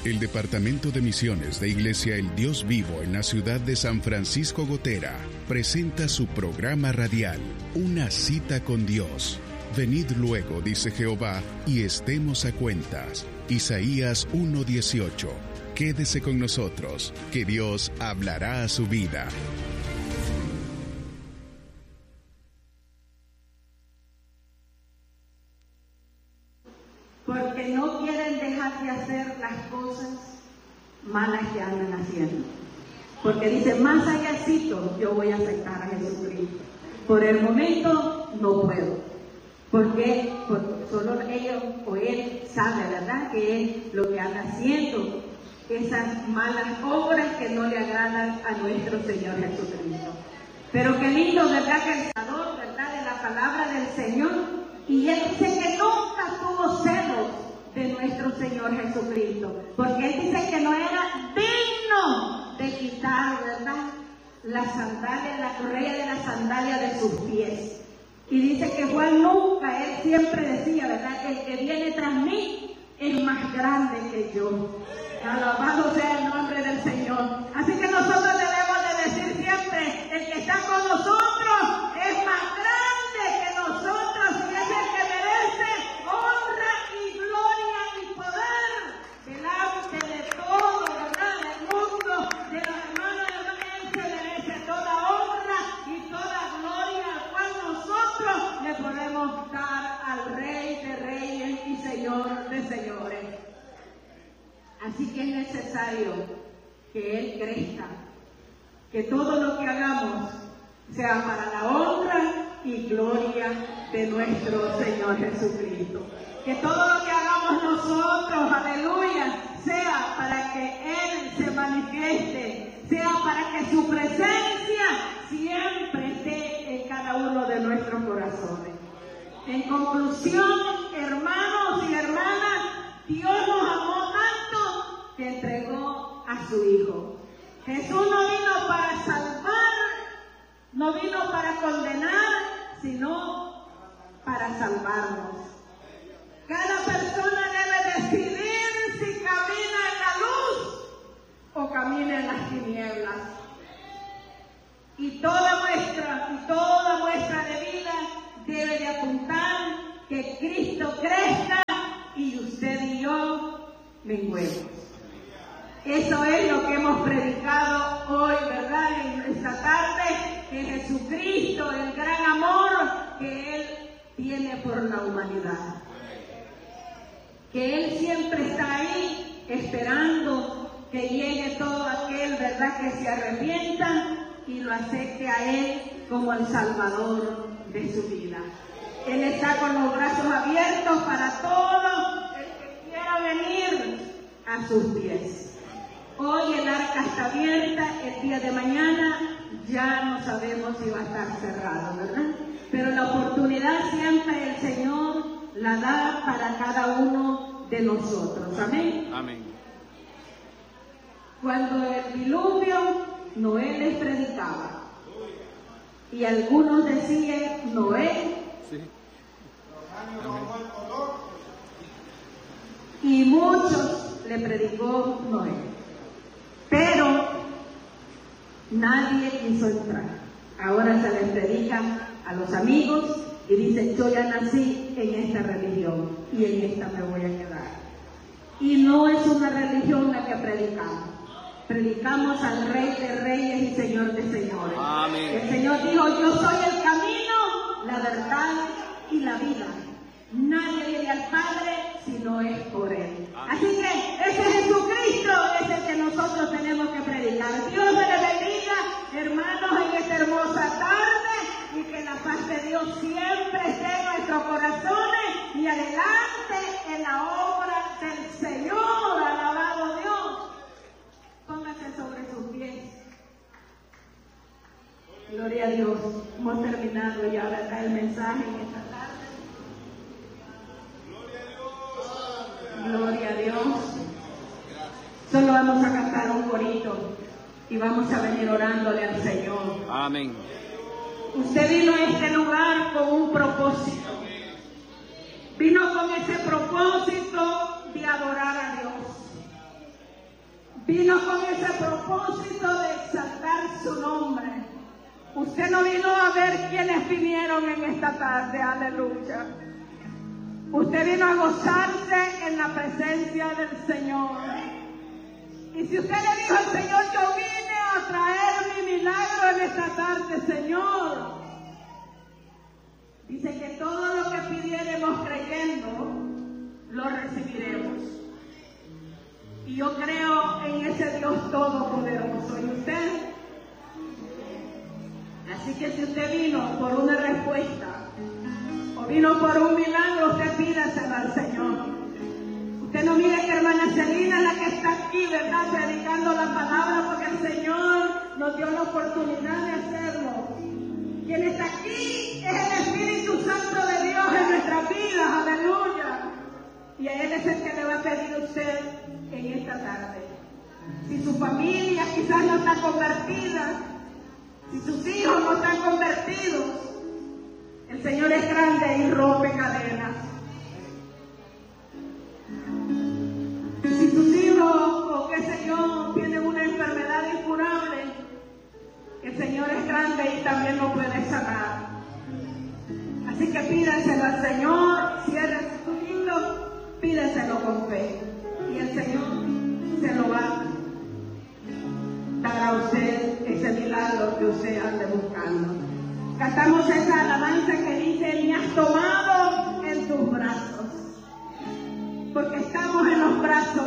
El Departamento de Misiones de Iglesia El Dios Vivo en la ciudad de San Francisco Gotera presenta su programa radial, Una cita con Dios. Venid luego, dice Jehová, y estemos a cuentas. Isaías 1:18. Quédese con nosotros, que Dios hablará a su vida. Porque no quieren dejar de hacer las cosas malas que andan haciendo. Porque dicen, más allácito yo voy a aceptar a Jesucristo. Por el momento no puedo. Porque solo ellos o él sabe, ¿verdad?, que es lo que anda haciendo, esas malas obras que no le agradan a nuestro Señor Jesucristo. Pero qué lindo, ¿verdad?, que el dador, ¿verdad?, de la palabra del Señor. Y él dice que nunca tuvo celos de nuestro Señor Jesucristo, porque él dice que no era digno de quitar, ¿verdad?, la sandalia, la correa de la sandalia de sus pies. Y dice que Juan nunca, él siempre decía, ¿verdad?, que el que viene tras mí es más grande que yo. Alabado sea el nombre del Señor. Así que nosotros debemos de decir siempre, el que está con nosotros es más grande que nosotros y es el que merece honra y gloria y poder delante de todo, ¿verdad?, del mundo, de los hermanos. Él se merece toda honra y toda gloria, al cual nosotros le podemos dar al Rey de Reyes y Señor de Señores. Así que es necesario que Él crezca, que todo lo que hagamos sea para la honra y gloria de nuestro Señor Jesucristo. Que todo lo que hagamos nosotros, aleluya, sea para que Él se manifieste, sea para que su presencia siempre esté en cada uno de nuestros corazones. En conclusión, hermanos y hermanas, Dios nos amó tanto que entregó a su Hijo. Jesús no vino para salvar, no vino para condenar, sino para salvarnos. Cada persona debe decidir si camina en la luz o camina en las tinieblas. Y toda muestra de vida debe de apuntar que Cristo crezca y usted y yo menguemos. Eso es lo que hemos predicado hoy, ¿verdad?, en esta tarde, que Jesucristo, el gran amor que Él tiene por la humanidad. Que Él siempre está ahí esperando que llegue todo aquel, ¿verdad?, que se arrepienta y lo acepte a Él como el Salvador de su vida. Él está con los brazos abiertos para todo el que quiera venir a sus pies. Hoy el arca está abierta, el día de mañana ya no sabemos si va a estar cerrado, ¿verdad? Pero la oportunidad siempre el Señor la da para cada uno de nosotros. Amén. Amén. Cuando el diluvio, Noé les predicaba. Y algunos decían, Noé. Sí. Y muchos le predicó Noé. Pero nadie quiso entrar. Ahora se les predica a los amigos y dicen, yo ya nací en esta religión y en esta me voy a quedar. Y no es una religión la que predicamos. Predicamos al Rey de Reyes y Señor de Señores. Amén. El Señor dijo, yo soy el camino, la verdad y la vida. Nadie viene al Padre si no es por Él. Amén. Así que ese Jesucristo es el que nosotros tenemos que predicar. Dios me le bendiga, hermanos, en esta hermosa tarde, y que la paz de Dios siempre esté en nuestros corazones y adelante en la obra del Señor. Alabado Dios. Póngase sobre sus pies. Gloria a Dios. Hemos terminado y ahora está el mensaje en esta tarde. Gloria a Dios. Solo vamos a cantar un corito y vamos a venir orándole al Señor. Amén. Usted vino a este lugar con un propósito. Vino con ese propósito de adorar a Dios. vino con ese propósito de exaltar su nombre. Usted no vino a ver quiénes vinieron en esta tarde, aleluya. Usted vino a gozarse en la presencia del Señor. Y si usted le dijo al Señor, yo vine a traer mi milagro en esta tarde, Señor, dice que todo lo que pidiéremos creyendo, lo recibiremos. Y yo creo en ese Dios todopoderoso. ¿Y usted? Así que si usted vino por una respuesta o vino por un milagro, usted pídaselo al Señor. Usted no mire que hermana Celina es la que está aquí, ¿verdad?, predicando la palabra, porque el Señor nos dio la oportunidad de hacerlo. Quien está aquí es el Espíritu Santo de Dios en nuestras vidas, aleluya. Y a Él es el que le va a pedir a usted en esta tarde. Si su familia quizás no está convertida, si sus hijos no están convertidos, el Señor es grande y rompe cadenas. Si sus hijos, o qué sé yo, tienen una enfermedad incurable, el Señor es grande y también lo puede sanar. Así que pídenselo al Señor, cierren sus ojitos, pídenselo con fe. Y el Señor se lo va a dar a usted ese milagro que usted ande buscando. Cantamos esa alabanza que dice, me has tomado en tus brazos, porque estamos en los brazos